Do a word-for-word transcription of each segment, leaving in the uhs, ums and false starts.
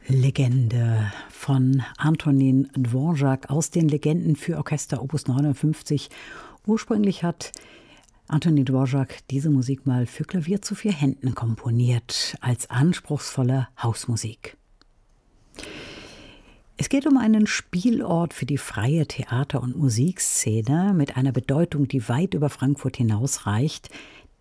Legende von Antonín Dvořák aus den Legenden für Orchester Opus neunundfünfzig. Ursprünglich hat Antonín Dvořák diese Musik mal für Klavier zu vier Händen komponiert, als anspruchsvolle Hausmusik. Es geht um einen Spielort für die freie Theater- und Musikszene mit einer Bedeutung, die weit über Frankfurt hinausreicht.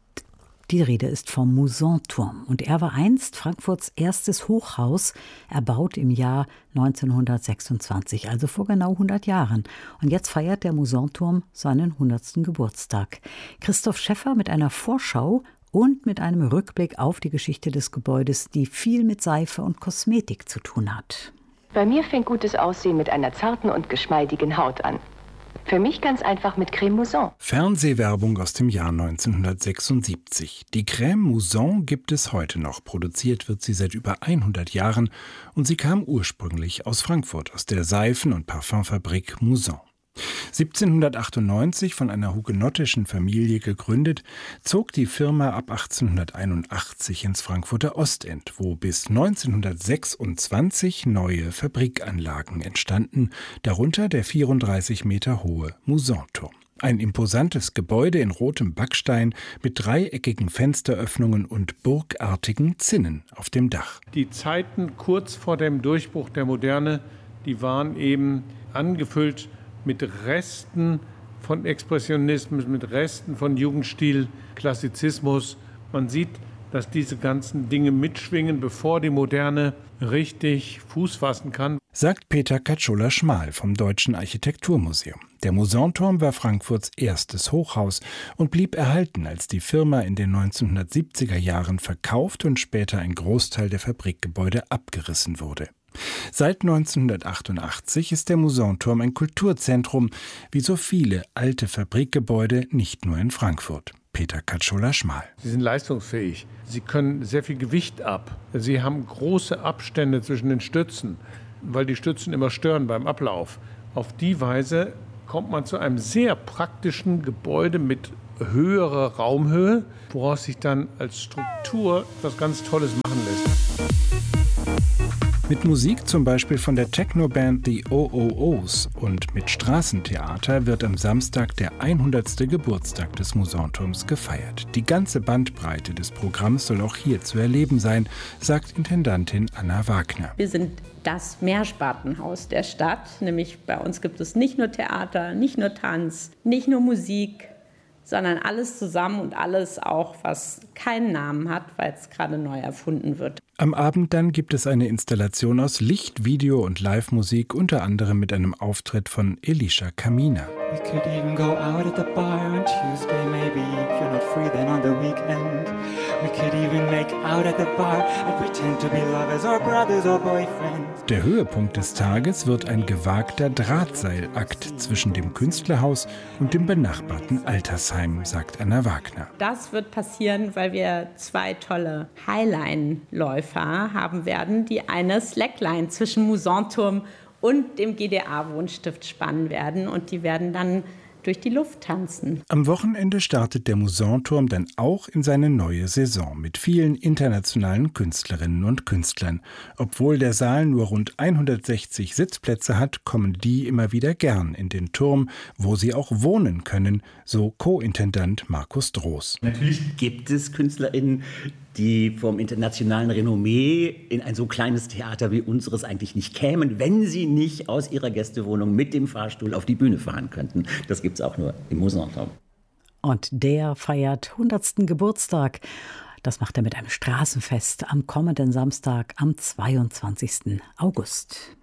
Die Rede ist vom Musanturm und er war einst Frankfurts erstes Hochhaus, erbaut im Jahr neunzehnhundertsechsundzwanzig, also vor genau hundert Jahren. Und jetzt feiert der Musanturm seinen hundertsten Geburtstag. Christoph Schäffer mit einer Vorschau und mit einem Rückblick auf die Geschichte des Gebäudes, die viel mit Seife und Kosmetik zu tun hat. Bei mir fängt gutes Aussehen mit einer zarten und geschmeidigen Haut an. Für mich ganz einfach mit Crème Mousson. Fernsehwerbung aus dem Jahr neunzehnhundertsechsundsiebzig. Die Crème Mousson gibt es heute noch. Produziert wird sie seit über hundert Jahren und sie kam ursprünglich aus Frankfurt, aus der Seifen- und Parfümfabrik Mousson. siebzehnhundertachtundneunzig von einer hugenottischen Familie gegründet, zog die Firma ab achtzehnhunderteinundachtzig ins Frankfurter Ostend, wo bis neunzehnhundertsechsundzwanzig neue Fabrikanlagen entstanden, darunter der vierunddreißig Meter hohe Musanturm. Ein imposantes Gebäude in rotem Backstein mit dreieckigen Fensteröffnungen und burgartigen Zinnen auf dem Dach. Die Zeiten kurz vor dem Durchbruch der Moderne, die waren eben angefüllt mit Resten von Expressionismus, mit Resten von Jugendstil, Klassizismus. Man sieht, dass diese ganzen Dinge mitschwingen, bevor die Moderne richtig Fuß fassen kann. Sagt Peter Katschola-Schmal vom Deutschen Architekturmuseum. Der Musanturm war Frankfurts erstes Hochhaus und blieb erhalten, als die Firma in den neunzehnhundertsiebziger Jahren verkauft und später ein Großteil der Fabrikgebäude abgerissen wurde. Seit neunzehnhundertachtundachtzig ist der Musanturm ein Kulturzentrum, wie so viele alte Fabrikgebäude, nicht nur in Frankfurt. Peter Katschola-Schmal. Sie sind leistungsfähig. Sie können sehr viel Gewicht ab. Sie haben große Abstände zwischen den Stützen, weil die Stützen immer stören beim Ablauf. Auf die Weise kommt man zu einem sehr praktischen Gebäude mit höherer Raumhöhe, woraus sich dann als Struktur etwas ganz Tolles machen lässt. Mit Musik zum Beispiel von der Techno-Band The O O Os und mit Straßentheater wird am Samstag der hundertste Geburtstag des Musanturms gefeiert. Die ganze Bandbreite des Programms soll auch hier zu erleben sein, sagt Intendantin Anna Wagner. Wir sind das Mehrspartenhaus der Stadt, nämlich bei uns gibt es nicht nur Theater, nicht nur Tanz, nicht nur Musik, sondern alles zusammen und alles auch, was keinen Namen hat, weil es gerade neu erfunden wird. Am Abend dann gibt es eine Installation aus Licht, Video und Live-Musik, unter anderem mit einem Auftritt von Elisha Kamina. We could even go out at the bar on Tuesday, maybe if you're not free then on the weekend. We could even make out at the bar and pretend to be lovers or brothers or boyfriends. Der Höhepunkt des Tages wird ein gewagter Drahtseilakt zwischen dem Künstlerhaus und dem benachbarten Altersheim, sagt Anna Wagner. Das wird passieren, weil wir zwei tolle Highline-Läufer haben werden, die eine Slackline zwischen Musanturm und dem G D A-Wohnstift spannen werden und die werden dann durch die Luft tanzen. Am Wochenende startet der Musanturm dann auch in seine neue Saison mit vielen internationalen Künstlerinnen und Künstlern. Obwohl der Saal nur rund hundertsechzig Sitzplätze hat, kommen die immer wieder gern in den Turm, wo sie auch wohnen können, so Co-Intendant Markus Droß. Natürlich gibt es KünstlerInnen, die vom internationalen Renommee in ein so kleines Theater wie unseres eigentlich nicht kämen, wenn sie nicht aus ihrer Gästewohnung mit dem Fahrstuhl auf die Bühne fahren könnten. Das gibt es auch nur im Musanturm. Und der feiert hundertsten Geburtstag. Das macht er mit einem Straßenfest am kommenden Samstag, am zweiundzwanzigsten August.